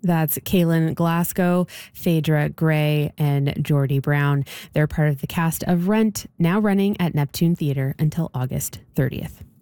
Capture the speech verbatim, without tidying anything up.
That's Kaylin Glasgow, Phaedra Gray, and Jordy Brown. They're part of the cast of Rent, now running at Neptune Theater until August thirtieth.